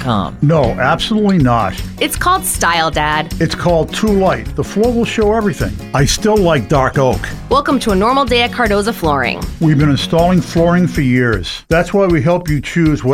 cardoza.com. No, absolutely not. It's called style, Dad. It's called Too Light. The floor will show everything. I still like dark oak. Welcome to a normal day at Cardoza Flooring. We've been installing flooring for years. That's why we help you choose